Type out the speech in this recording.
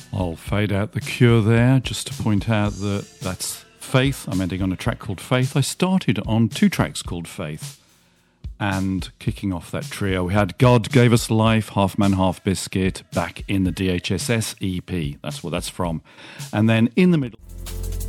I'll fade out The Cure there, just to point out that that's Faith. I'm ending on a track called Faith. I started on 2 tracks called Faith. And kicking off that trio, we had God Gave Us Life, Half Man, Half Biscuit, back in the DHSS EP. That's what that's from. And then in the middle...